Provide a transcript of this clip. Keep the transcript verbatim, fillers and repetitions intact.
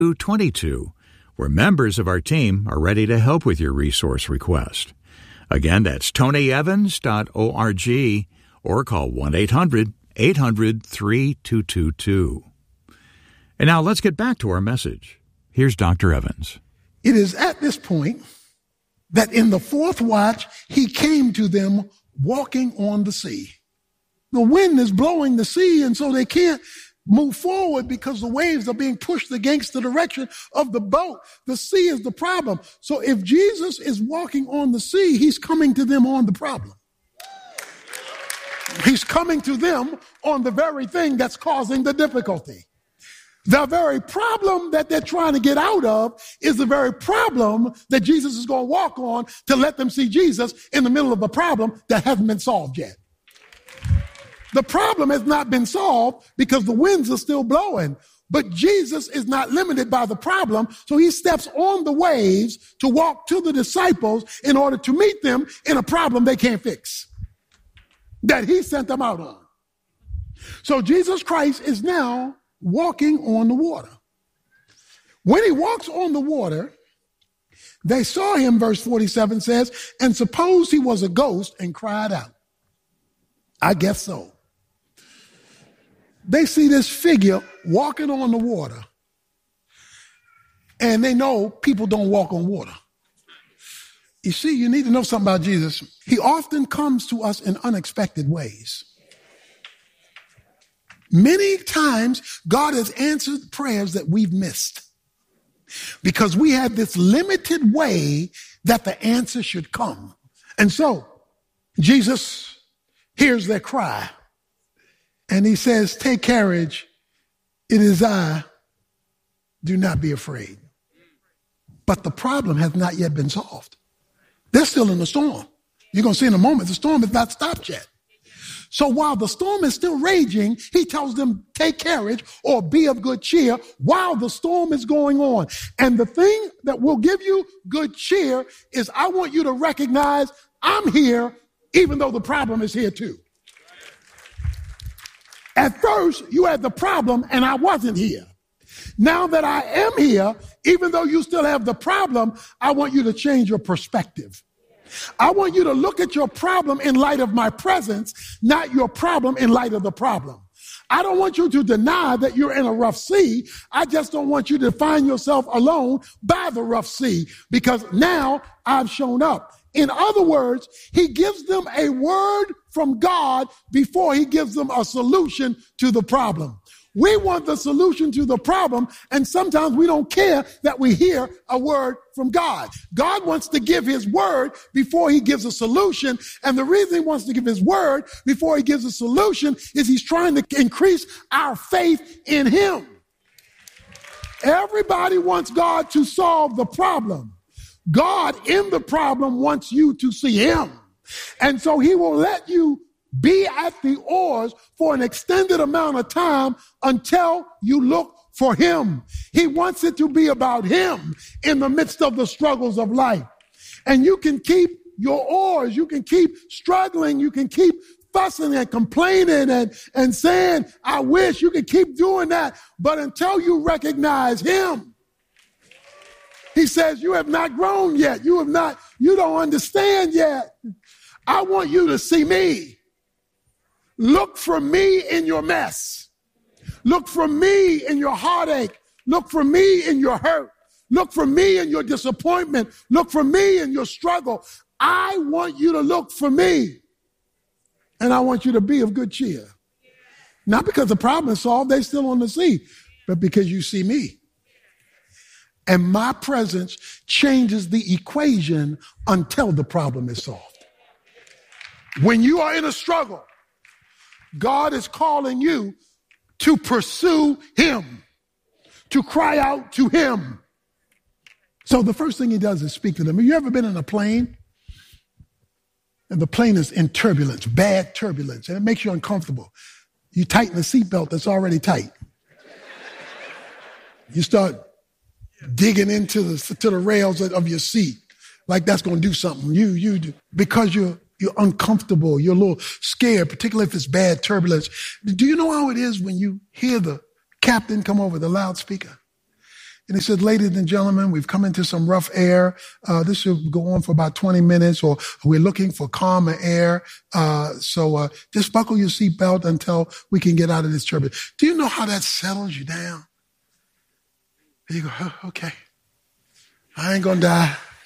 twenty-two, where members of our team are ready to help with your resource request. Again, that's tony evans dot org or call one eight hundred eight hundred three two two two. And now let's get back to our message. Here's Doctor Evans. It is at this point that in the fourth watch, he came to them walking on the sea. The wind is blowing the sea, and so they can't move forward because the waves are being pushed against the direction of the boat. The sea is the problem. So if Jesus is walking on the sea, he's coming to them on the problem. He's coming to them on the very thing that's causing the difficulty. The very problem that they're trying to get out of is the very problem that Jesus is going to walk on to let them see Jesus in the middle of a problem that hasn't been solved yet. The problem has not been solved because the winds are still blowing, but Jesus is not limited by the problem, so he steps on the waves to walk to the disciples in order to meet them in a problem they can't fix, that he sent them out on. So Jesus Christ is now walking on the water. When he walks on the water, they saw him, verse forty-seven says, and supposed he was a ghost and cried out. I guess so. They see this figure walking on the water, and they know people don't walk on water. You see, you need to know something about Jesus. He often comes to us in unexpected ways. Many times, God has answered prayers that we've missed because we have this limited way that the answer should come. And so, Jesus hears their cry, and he says, take courage, it is I, do not be afraid. But the problem has not yet been solved. They're still in the storm. You're going to see in a moment, the storm has not stopped yet. So while the storm is still raging, he tells them, take courage or be of good cheer while the storm is going on. And the thing that will give you good cheer is I want you to recognize I'm here even though the problem is here too. At first, you had the problem and I wasn't here. Now that I am here, even though you still have the problem, I want you to change your perspective. I want you to look at your problem in light of my presence, not your problem in light of the problem. I don't want you to deny that you're in a rough sea. I just don't want you to find yourself alone by the rough sea because now I've shown up. In other words, he gives them a word from God before he gives them a solution to the problem. We want the solution to the problem, and sometimes we don't care that we hear a word from God. God wants to give his word before he gives a solution, and the reason he wants to give his word before he gives a solution is he's trying to increase our faith in him. Everybody wants God to solve the problem. God in the problem wants you to see him. And so he will let you be at the oars for an extended amount of time until you look for him. He wants it to be about him in the midst of the struggles of life. And you can keep your oars, you can keep struggling, you can keep fussing and complaining and, and saying, I wish, you can keep doing that. But until you recognize him, he says, you have not grown yet. You have not, you don't understand yet. I want you to see me. Look for me in your mess. Look for me in your heartache. Look for me in your hurt. Look for me in your disappointment. Look for me in your struggle. I want you to look for me. And I want you to be of good cheer. Not because the problem is solved, they're still on the sea, but because you see me. And my presence changes the equation until the problem is solved. When you are in a struggle, God is calling you to pursue him, to cry out to him. So the first thing he does is speak to them. Have you ever been in a plane? And the plane is in turbulence, bad turbulence, and it makes you uncomfortable. You tighten the seatbelt that's already tight. You start digging into the to the rails of your seat like that's going to do something. You you do, because you're you're uncomfortable. You're a little scared, particularly if it's bad turbulence. Do you know how it is when you hear the captain come over the loudspeaker? And he said, ladies and gentlemen, we've come into some rough air. Uh, this should go on for about twenty minutes, or we're looking for calmer air. Uh, so uh, just buckle your seatbelt until we can get out of this turbulence. Do you know how that settles you down? And you go, oh, okay, I ain't going to die.